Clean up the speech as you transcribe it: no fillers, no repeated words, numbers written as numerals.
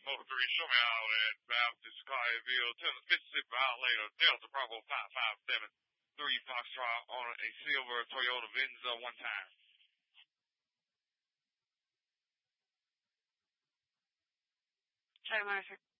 Motor 3, show me out at Baptist Collierville. Tell the Mississippi Outlander, Delta Bravo 5573 Foxtrot on a silver Toyota Venza one time. Charlie Monitor